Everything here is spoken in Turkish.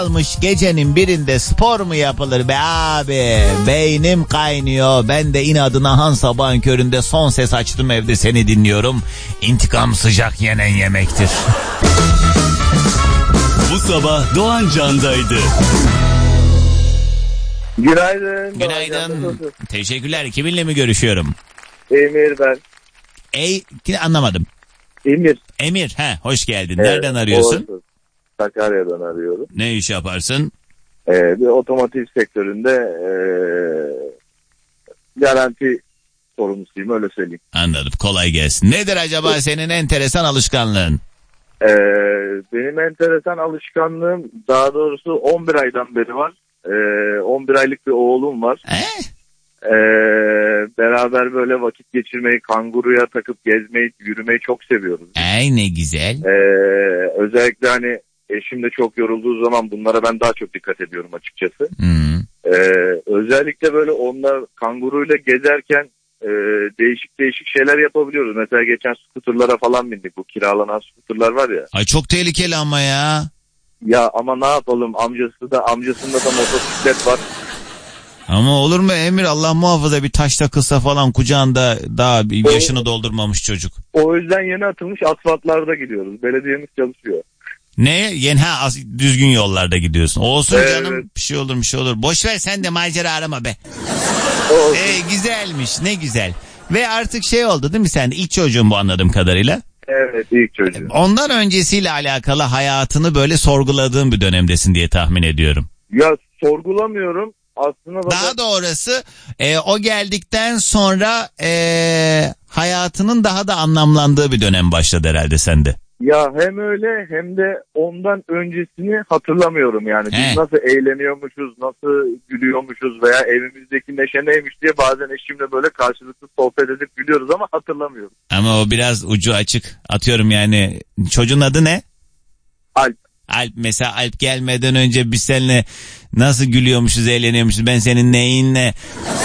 Almış gecenin birinde spor mu yapılır be abi? Beynim kaynıyor. Ben de inadına han sabahın köründe son ses açtım, evde seni dinliyorum. İntikam sıcak yenen yemektir. Bu sabah Doğan Can'daydı. Günaydın. Günaydın. Teşekkürler. Kiminle mi görüşüyorum? Emir ben. Anlamadım. Emir. Emir. Hoş geldin. Nereden arıyorsun? Olsun. Sakarya'dan arıyorum. Ne iş yaparsın? Bir otomotiv sektöründe garanti sorumlusuyum, öyle söyleyeyim. Anladım. Kolay gelsin. Nedir acaba senin enteresan alışkanlığın? Benim enteresan alışkanlığım, daha doğrusu 11 aydan beri var. 11 aylık bir oğlum var. Beraber böyle vakit geçirmeyi, kanguruya takıp gezmeyi, yürümeyi çok seviyoruz. Ay ne güzel. Özellikle hani eşim de çok yorulduğu zaman bunlara ben daha çok dikkat ediyorum açıkçası. Özellikle böyle onunla, kanguruyla gezerken değişik değişik şeyler yapabiliyoruz. Mesela geçen skuterlara falan bindik. Bu kiralanan skuterlar var ya. Ay çok tehlikeli ama ya. Ya ama ne yapalım, amcasında da motosiklet var. Ama olur mu Emir, Allah muhafaza bir taş takılsa falan kucağında, daha bir yaşını doldurmamış çocuk. O yüzden yeni atılmış asfaltlarda gidiyoruz. Belediyemiz çalışıyor. Ne? Düzgün yollarda gidiyorsun. Olsun canım, bir şey olur. Boş ver, sen de macera arama be. Güzelmiş, ne güzel. Ve artık oldu değil mi sen de? İlk çocuğun bu, anladığım kadarıyla. Evet, ilk çocuğum. Ondan öncesiyle alakalı hayatını böyle sorguladığın bir dönemdesin diye tahmin ediyorum. Ya sorgulamıyorum. Aslında daha doğrusu o geldikten sonra hayatının daha da anlamlandığı bir dönem başladı herhalde sende. Ya hem öyle hem de ondan öncesini hatırlamıyorum yani. Biz nasıl eğleniyormuşuz, nasıl gülüyormuşuz veya evimizdeki neşe neymiş diye bazen eşimle böyle karşılıklı sohbet edip gülüyoruz ama hatırlamıyorum. Ama o biraz ucu açık. Atıyorum yani, çocuğun adı ne? Alp. Mesela Alp gelmeden önce biz seninle nasıl gülüyormuşuz, eğleniyormuşuz, ben senin neyinle